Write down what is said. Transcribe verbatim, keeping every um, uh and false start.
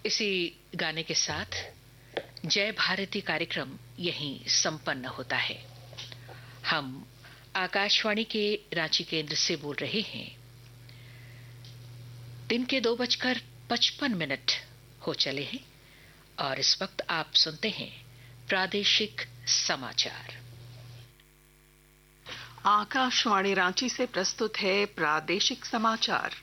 इसी गाने के साथ जय भारती कार्यक्रम यहीं संपन्न होता है। हम आकाशवाणी के रांची केंद्र से बोल रहे हैं। दिन के दो बजकर पचपन मिनट हो चले हैं और इस वक्त आप सुनते हैं प्रादेशिक समाचार। आकाशवाणी रांची से प्रस्तुत है प्रादेशिक समाचार।